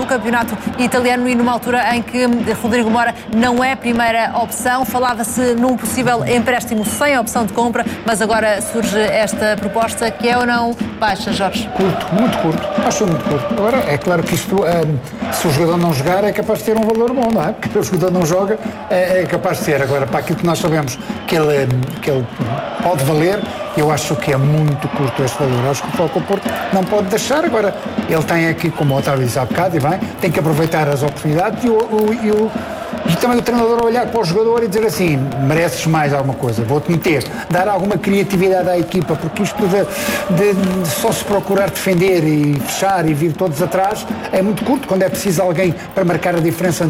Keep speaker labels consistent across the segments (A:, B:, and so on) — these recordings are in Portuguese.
A: do campeonato italiano e numa altura em que Rodrigo Mora não é primeira opção. Falava-se num possível empréstimo sem opção de compra, mas agora surge esta proposta que é ou não baixa, Jorge?
B: Curto, muito curto. Acho muito curto. Agora, é claro que isto, se o jogador não jogar, é capaz de ter um valor bom, não é? Porque o jogador não joga, é capaz de ter. Agora, para aquilo que nós sabemos que ele pode valer, eu acho que é muito curto este valor. Acho que o Futebol Clube do Porto não pode deixar. Agora, ele tem aqui, como o Otávio disse há bocado, e bem, tem que aproveitar as oportunidades e também o treinador olhar para o jogador e dizer assim: mereces mais alguma coisa, vou-te meter, dar alguma criatividade à equipa, porque isto de só se procurar defender e fechar e vir todos atrás é muito curto, quando é preciso alguém para marcar a diferença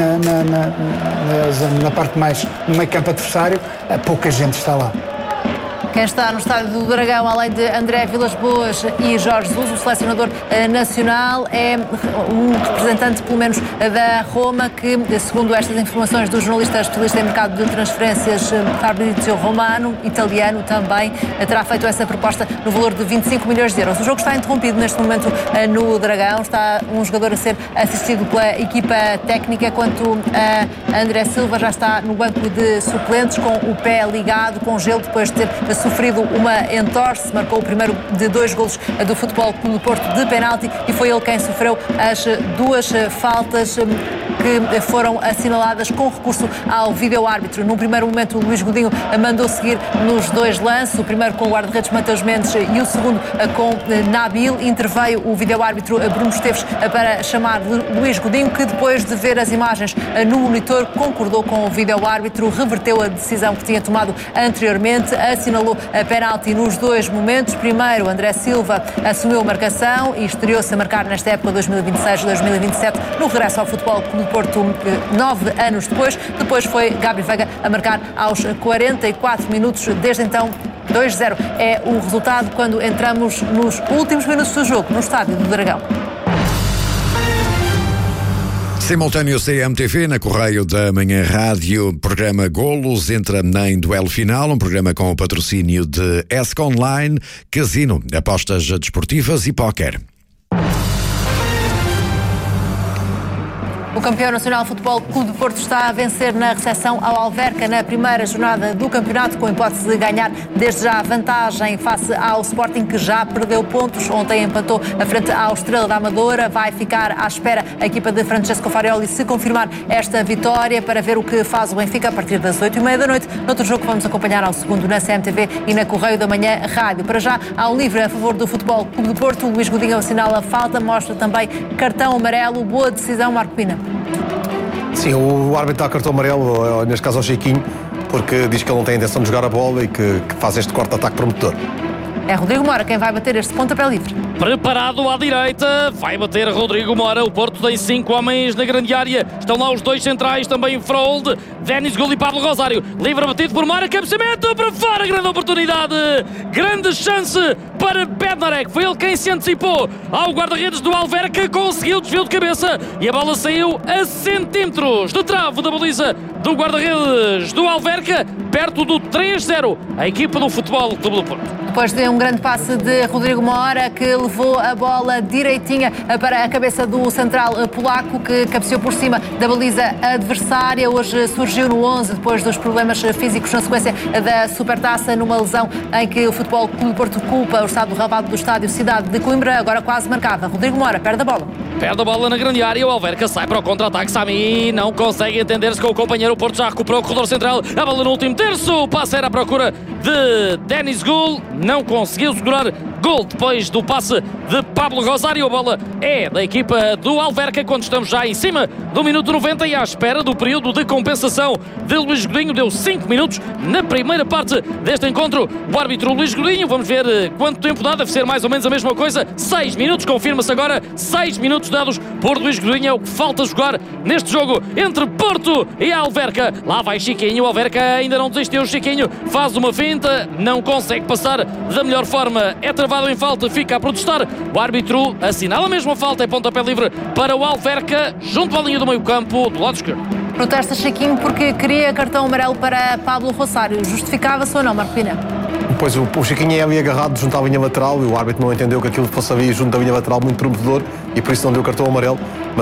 B: na parte mais no meio campo adversário, pouca gente está lá.
A: Quem está no estádio do Dragão, além de André Vilas-Boas e Jorge Jesus, o selecionador nacional, é um representante, pelo menos, da Roma, que, segundo estas informações do jornalista especialista em mercado de transferências Fabrizio Romano, italiano também, terá feito essa proposta no valor de 25 milhões de euros. O jogo está interrompido neste momento no Dragão. Está um jogador a ser assistido pela equipa técnica, enquanto André Silva já está no banco de suplentes, com o pé ligado, com gelo, depois de ter sofrido uma entorse. Marcou o primeiro de 2 golos do Futebol Clube do Porto de penalti e foi ele quem sofreu as 2 faltas que foram assinaladas com recurso ao vídeo-árbitro. No primeiro momento, o Luís Godinho mandou seguir nos 2 lances, o primeiro com o guarda-redes Mateus Mendes e o segundo com Nabil. Interveio o vídeo-árbitro Bruno Esteves para chamar Luís Godinho, que depois de ver as imagens no monitor concordou com o vídeo-árbitro, reverteu a decisão que tinha tomado anteriormente, assinalou a penalti nos 2 momentos. Primeiro, André Silva assumiu a marcação e estreou-se a marcar nesta época 2026-2027 no regresso ao Futebol Clube do Porto 9 anos depois. Depois foi Gabi Veiga a marcar aos 44 minutos. Desde então, 2-0 é o resultado quando entramos nos últimos minutos do jogo no estádio do Dragão.
C: Simultâneo CMTV na Correio da Manhã Rádio. Programa Golos entra em duelo final, um programa com o patrocínio de ESC Online, Casino, apostas desportivas e póquer.
A: O campeão nacional Futebol Clube do Porto está a vencer na recepção ao Alverca na primeira jornada do campeonato, com a hipótese de ganhar desde já a vantagem face ao Sporting, que já perdeu pontos. Ontem empatou a frente ao Estrela da Amadora. Vai ficar à espera a equipa de Francesco Farioli se confirmar esta vitória, para ver o que faz o Benfica a partir das 8h30 da noite. Noutro jogo que vamos acompanhar ao segundo na CMTV e na Correio da Manhã Rádio. Para já há um livre a favor do Futebol Clube do Porto. O Luís Godinho assinala a falta, mostra também cartão amarelo. Boa decisão, Marco Pina.
D: Sim, o árbitro dá cartão amarelo, neste caso ao Chiquinho, porque diz que ele não tem a intenção de jogar a bola e que faz este corte de ataque prometedor.
A: É Rodrigo Mora quem vai bater este pontapé livre.
E: Preparado à direita, vai bater Rodrigo Mora. O Porto tem 5 homens na grande área. Estão lá os 2 centrais, também Frold, Denis Gul e Pablo Rosário. Livre batido por Mora, cabeceamento para fora, grande oportunidade, grande chance para Bednarek. Foi ele quem se antecipou ao guarda-redes do Alverca, conseguiu desvio de cabeça e a bola saiu a centímetros de trave da baliza do guarda-redes do Alverca, perto do 3-0, a equipa do Futebol Clube do Porto.
A: Depois de um grande passe de Rodrigo Mora, que levou a bola direitinha para a cabeça do central polaco, que cabeceou por cima da baliza adversária. Hoje surgiu no 11 depois dos problemas físicos na sequência da Supertaça, numa lesão em que o Futebol Clube do Porto culpa o estado relevado do estádio Cidade de Coimbra. Agora quase marcava. Rodrigo Mora perde a bola.
E: Perde a bola na grande área, o Alverca sai para o contra-ataque. Sami não consegue entender-se com o companheiro. O Porto já recuperou o corredor central. A bola no último terço. O passe era à procura de Denis Gul. Não conseguiu segurar Gol depois do passe de Pablo Rosário. A bola é da equipa do Alverca quando estamos já em cima do minuto 90 e à espera do período de compensação de Luís Godinho. Deu 5 minutos na primeira parte deste encontro. O árbitro Luís Godinho, vamos ver quanto tempo dá, deve ser mais ou menos a mesma coisa. 6 minutos, confirma-se agora. 6 minutos dados por Luís Godinho, é o que falta jogar neste jogo entre Porto e Alverca. Lá vai Chiquinho, o Alverca ainda não desistiu. O Chiquinho faz uma finta, não consegue passar da melhor forma, é travado em falta, fica a protestar. O árbitro assinala mesmo a falta, é pontapé livre para o Alverca, junto à linha do meio campo, do lado esquerdo.
A: Protesta Chiquinho porque queria cartão amarelo para Pablo Rosário. Justificava-se ou não, Marco Pina?
D: Pois o Chiquinho é ali agarrado junto à linha lateral e o árbitro não entendeu que aquilo fosse ali junto da linha lateral muito prometedor e por isso não deu cartão amarelo.